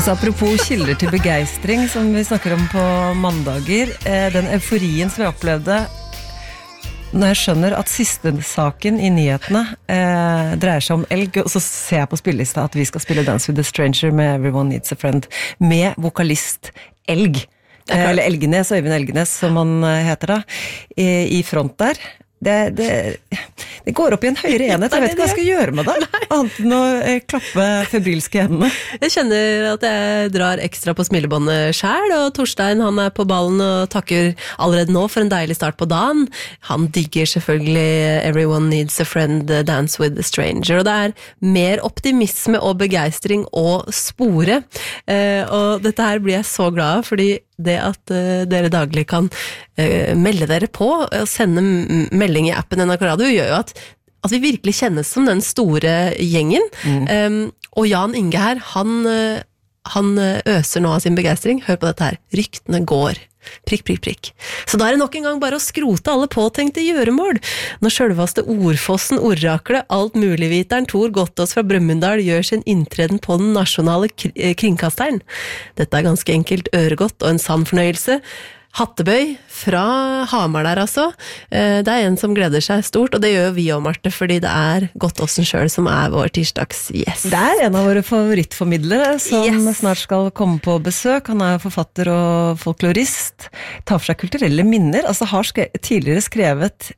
Så apropos kilder til begeistring, som vi snakker om på mandager, den euforien som jeg opplevde når jeg skjønner at siste saken i nyhetene dreier seg om elg, og så ser jeg på spillelista at vi skal spille Dance with a Stranger med Everyone Needs a Friend, med vokalist Elg, eller Elgenes, Øyvind Elgenes, som han heter da, i front der. Det går opp i en høyere enhet. Jeg vet ikke hva jeg skal gjøre med det. Annet enn å klappe febrilske hendene. Jeg kjenner at jeg drar ekstra på smilebåndet selv, og Torstein han på ballen og takker allerede nå for en deilig start på dagen. Han digger selvfølgelig Everyone Needs a Friend, Dance with a Stranger, og det mer optimisme og begeistring å spore. Og dette her blir jeg så glad av, fordi det at dere daglig kan melde dere på og sende melding i appen NRK Radio gjør jo at vi virkelig kjennes som den store gjengen. Og Jan Inge her, han øser nå av sin begeistring. Hør på dette her. Ryktene går. Prikk, prikk, prikk. Så da det nok en gang bare å skrote alle påtenkte gjøremål. Når selveste Ordfossen, Ordrakle, alt muligviteren Tor Gottaas fra Brumunddal gjør sin inntreden på den nasjonale kringkasteren. Dette ganske enkelt øregodt og en sann fornøyelse. Hattebøy fra Hamar der altså. Det en som gleder seg stort, og det gjør vi også, Marte, fordi det Gottaas selv som vår tirsdags gjest. Det en av våre favorittformidlere som snart skal komme på besøk. Han forfatter og folklorist, tar for seg kulturelle minner, altså har tidligere skrevet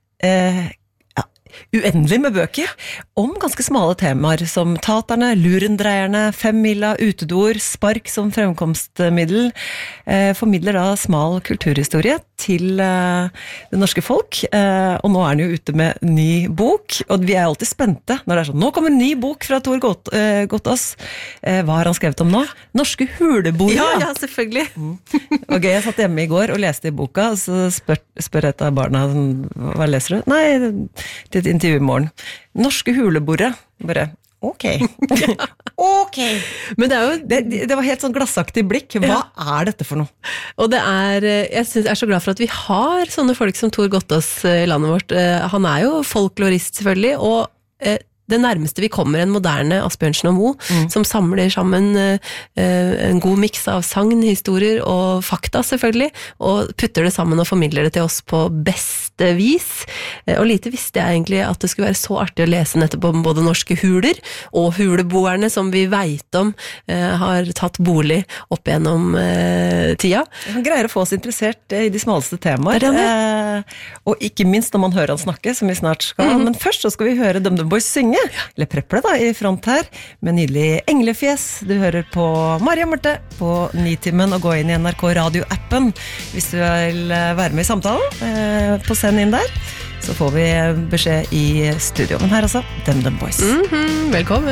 uendelig med bøker om ganske smale temaer som taterne, lurendreierne, femmila, utedoer, spark som fremkomstmiddel, formidler da smal kulturhistorie til det norske folk, og nå han jo ute med ny bok, og vi alltid spente når det sånn, nå kommer en ny bok fra Tor Gottaas. Hva har han skrevet om nå? Norske huleboere. Ja, selvfølgelig. Ok, jeg satt hjemme i går og leste i boka, og så spør et av barna, hva leser du? Nei, til et intervju i morgen. Norske huleboere. Bare, ok. Ok. Men det var helt sånn glassaktig blikk. Hva dette for noe? Og jeg synes jeg så glad for at vi har sånne folk som Tor Gottaas i landet vårt. Han jo folklorist selvfølgelig, og det nærmeste vi kommer en moderne Asbjørnsen og Moe, som samler sammen en god miks av sagn, historier og fakta selvfølgelig, og putter det sammen og formidler det til oss på beste vis. Og lite visste jeg egentlig at det skulle være så artig å lese nettopp om både norske huler og huleboerne som vi vet om har tatt bolig opp gjennom tida. Han greier å få oss interessert i de smaleste temaer, og ikke minst når man hører han snakke, som vi snart skal. Men først så skal vi høre DumDum Boys synge, eller Preple da, i front her, med nydelig englefjes. Du hører på Maria Marte på Nitimen, og gå inn i NRK Radio-appen hvis du vil være med i samtalen. På send inn der, så får vi beskjed i studio. Men her altså, DumDum Boys. Velkommen.